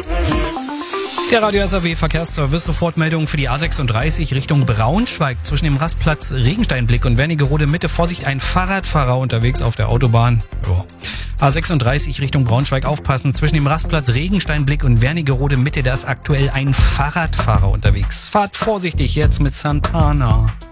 Der Radio SAW Verkehrsservice, Sofortmeldung für die A36 Richtung Braunschweig zwischen dem Rastplatz Regensteinblick und Wernigerode Mitte. Vorsicht, ein Fahrradfahrer unterwegs auf der Autobahn. Jo. A36 Richtung Braunschweig, aufpassen, zwischen dem Rastplatz Regensteinblick und Wernigerode Mitte, da ist aktuell ein Fahrradfahrer unterwegs. Fahrt vorsichtig jetzt mit Santana.